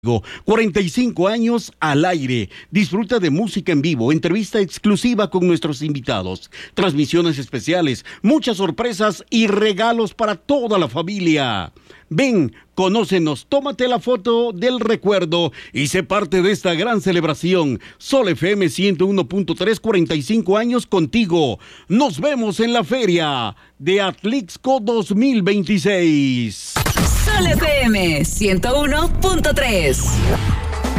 45 años al aire. Disfruta de música en vivo, entrevista exclusiva con nuestros invitados, transmisiones especiales, muchas sorpresas y regalos para toda la familia. Ven, conócenos, tómate la foto del recuerdo y sé parte de esta gran celebración. Sol FM 101.3, 45 años contigo. Nos vemos en la feria de Atlixco 2026. Sol FM 101.3.